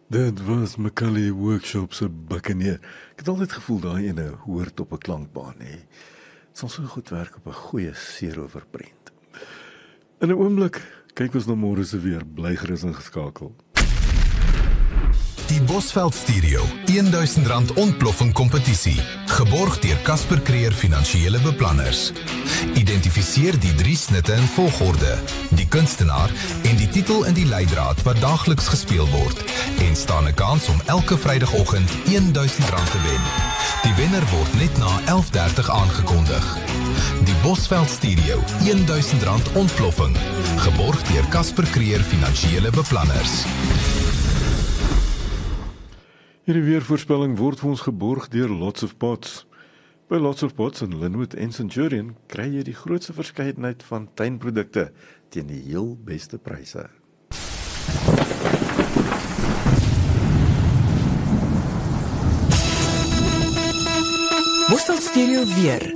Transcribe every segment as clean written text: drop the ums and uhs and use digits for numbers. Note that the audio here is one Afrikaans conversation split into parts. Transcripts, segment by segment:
Dit was Macaulay Workshop se Buccaneer. Ek het altyd gevoel daai ene hoort op 'n klankbaan, hè. Dit sal so goed werk op 'n goeie seeroverprent. In 'n oomblik kyk ons na môre se weer, bly gerus ingeskakel. Die Bosveld Stereo R1000 ontploffing kompetisie, geborg deur Casper Creer Finansiële Beplanners. Identifiseer die 3 snitte in volgorde, die kunstenaar en die titel in die leidraad wat daagliks gespeel word en staan 'n kans om elke Vrydagoggend R1000 te wen. Die wenner word net na 11:30 aangekondig. Die Bosveld Stereo R1000 ontploffing, geborg deur Casper Creer Finansiële Beplanners. Hierdie weervoorspelling word vir ons geborg deur Lots of Pots. By Lots of Pots in Linwood en Centurion kry jy die grootste verskeidenheid van tuinprodukte teen die heel beste pryse. Bosveld Stereo weer.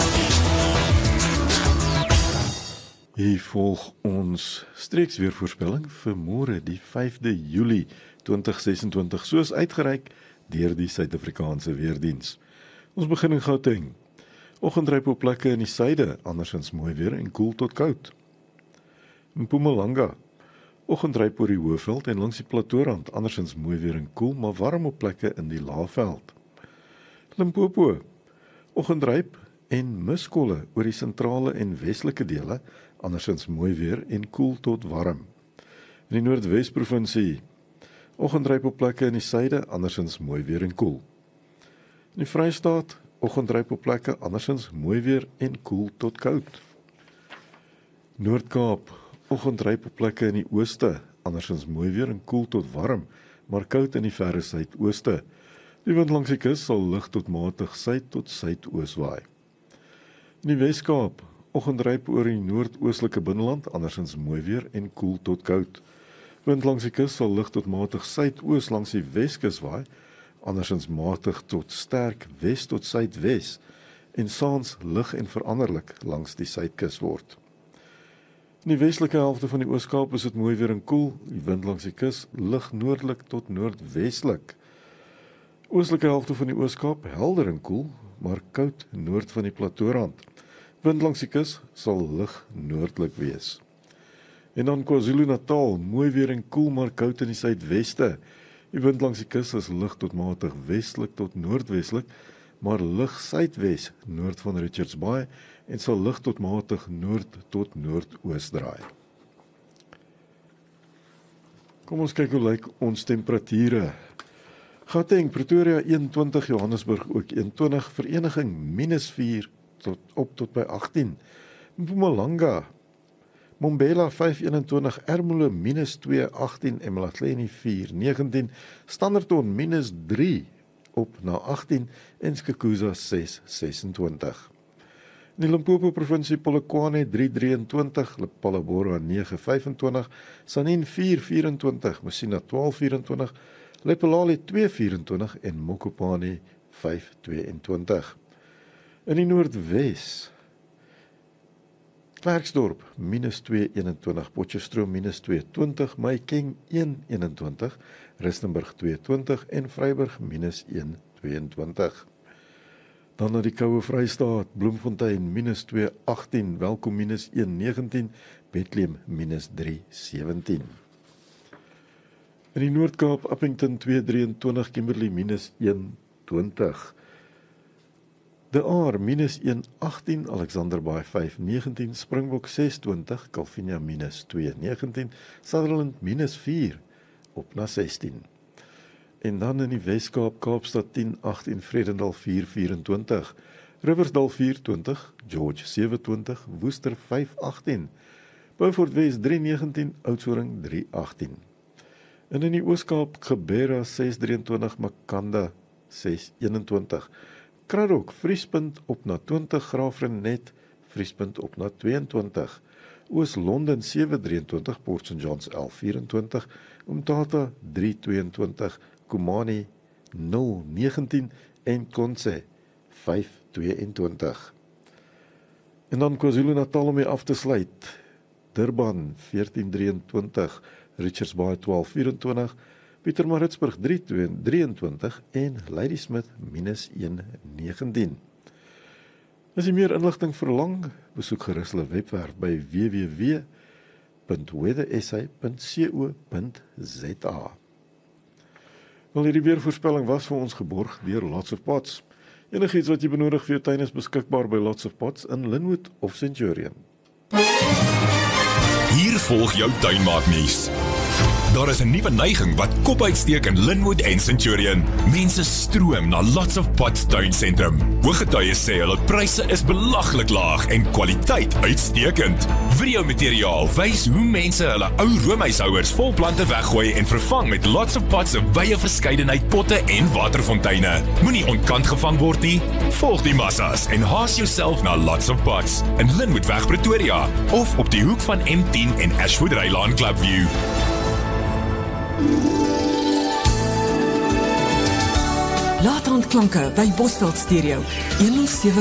Hier volg ons streeksweervoorspelling vir môre die 5de Julie 2026, soos uitgereik deur die Suid-Afrikaanse Weerdiens. Ons begin in Gauteng. Oggendryp op plekke in die suide, andersins mooi weer en koel tot koud. In Mpumalanga, oggendryp oor die Hoëveld en langs die Platoorrand, andersins mooi weer en koel, maar warm op plekke in die Laagveld. Limpopo, oggendryp en miskolle oor die sentrale en westelike dele, andersins mooi weer en koel tot warm. In die Noordwes-provinsie, oggendryp op plekke in die suide, andersins mooi weer en koel. In die Vrystaat, oggendryp op plekke, andersins mooi weer en koel tot koud. Noord-Kaap, oggendryp op plekke in die ooste, andersins mooi weer en koel tot warm, maar koud in die verre suidooste. Die wind langs die kus sal lig tot matig suid tot suidoos waai. In die Wes-Kaap, oggendryp oor die noordoostelike binneland, andersins mooi weer en koel tot koud. Wind langs die kus sal lig tot matig suidoos langs die Weskus waai, andersins matig tot sterk wes tot suidwes en saans lig en veranderlik langs die suidkus word. In die westelike helfte van die Oos-Kaap is dit mooi weer en koel, die wind langs die kus lig noordelik tot noordwestelik. Oostelike helfte van die Oos-Kaap helder en koel, maar koud noord van die Platoorrand. Wind langs die kus sal lig noordelik wees. En dan KwaZulu-Natal, mooi weer en koel, maar koud in die suidweste. Die wind langs die kus is lig tot matig westelik tot noordwestelik, maar lig suidwes noord van Richards Bay en sal lig tot matig noord tot noordoos draai. Kom ons kyk hoe lyk ons temperature. Gauteng, Pretoria 21, Johannesburg ook 21, Vereniging -4 tot by 18. Mpumalanga, Mbombela 521, Ermelo -2, 18, eMalahleni 4, 19, Standerton -3 op na 18 en Skukuza 6, 26. In die Limpopo provinsie Polokwane 323, Palabora 9, 25, Sanin 4, 24, Messina 12, 24, Lephalale 2, 24 en Mokopane 5, 22. In die Noordwes, Klerksdorp -2, 21, Potchefstroom -2, 20, Mahikeng 1, 21, Rustenburg 2, 20 en Vryburg -1, 22. Dan na die koue Vrystaat, Bloemfontein -2, 18, Welkom -1, 19, Bethlehem -3, 17. In die Noord-Kaap, Appington 2, 23, Kimberley -1, 20. De Aar -1, 18, Alexanderbaai 5, 19, Springbok 6, 20, Calvinia -2, 19, Sutherland -4 op na 16. En dan in die Wes-Kaap, Kaapstad 10, 18, Vredendal 4, 24, Riversdal 4, 20, George 7, 20, Woester 5, 18, Beaufort Wes 3, 19, Oudtshoorn 3, 18. En in die Oos-Kaap, Gebera 6, 23, Makanda 6, 21, Kraddock, Vriespunt op na 20, Graafrenet, Vriespunt op na 22, Oos-London 7, 23, Port St. John's 11, 24, Umtata 3, 22, Kumani 0, 19 en Konse 5, 22. En dan KwaZulu-Natal om mee af te sluit, Durban 14, 23, Richards Bay 12, 24, Pietermaritzburg 3,23 en Ladysmith -1,19. As jy meer inligting verlang, besoek gerus hulle webwerf by www.weathersa.co.za. Wel, hierdie weervoorspelling was vir ons geborg deur Lots of Pots. Enigiets wat jy benodig vir jou tuin is beskikbaar by Lots of Pots in Lynnwood of Centurion. Hier volg jou tuinmaaknuus. Daar is 'n nuwe neiging wat kop uitsteek in Lynnwood en Centurion. Mense stroom na Lots of Pots tuinsentrum. Hooggetuies sê hulle pryse is belaglik laag en kwaliteit uitstekend. Videomateriaal wys hoe mense hulle ou roomhuishouers vol plante weggooi en vervang met Lots of Pots se wye verskeidenheid potte en waterfonteine. Moenie ontkant gevang word nie. Volg die massas en haas jouself na Lots of Pots in Lynnwoodweg Pretoria of op die hoek van M10 en Ashwood Rylaan Clubview. Laat-aandklanke by Bosveld Stereo 107